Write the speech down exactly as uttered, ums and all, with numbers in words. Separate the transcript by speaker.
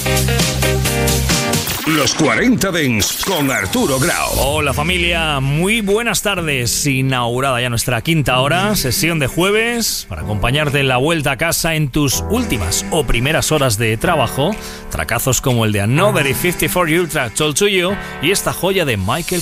Speaker 1: Los cuarenta Dance con Arturo Grau.
Speaker 2: Hola familia, muy buenas tardes. Inaugurada ya nuestra quinta hora, sesión de jueves, para acompañarte en la vuelta a casa en tus últimas o primeras horas de trabajo. Tracazos como el de Another y cincuenta y cuatro Ultra Told to You y esta joya de Michael